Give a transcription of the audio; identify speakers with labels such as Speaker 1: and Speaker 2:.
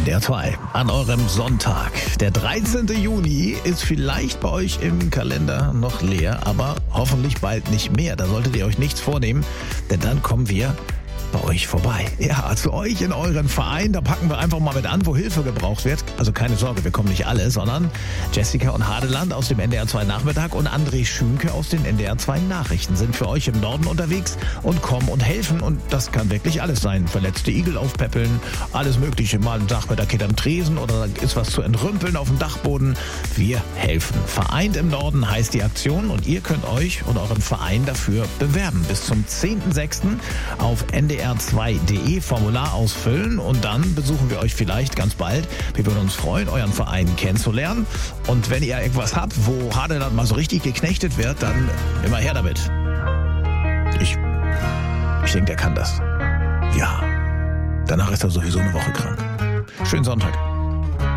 Speaker 1: NDR 2 an eurem Sonntag. Der 13. Juni ist vielleicht bei euch im Kalender noch leer, aber hoffentlich bald nicht mehr. Da solltet ihr euch nichts vornehmen, denn dann kommen wir bei euch vorbei. Ja, zu euch in euren Verein, da packen wir einfach mal mit an, wo Hilfe gebraucht wird. Also keine Sorge, wir kommen nicht alle, sondern Jessica und Hadeland aus dem NDR 2 Nachmittag und André Schünke aus den NDR 2 Nachrichten sind für euch im Norden unterwegs und kommen und helfen. Und das kann wirklich alles sein. Verletzte Igel aufpäppeln, alles Mögliche. Mal ein Dachmittag am Tresen oder da ist was zu entrümpeln auf dem Dachboden. Wir helfen. Vereint im Norden heißt die Aktion und ihr könnt euch und euren Verein dafür bewerben. Bis zum 10.06. auf ndr2.de Formular ausfüllen und dann besuchen wir euch vielleicht ganz bald. Wir würden uns freuen, euren Verein kennenzulernen. Und wenn ihr irgendwas habt, wo Hadeland mal so richtig geknechtet wird, dann immer her damit. Ich denke, der kann das. Ja. Danach ist er sowieso eine Woche krank. Schönen Sonntag.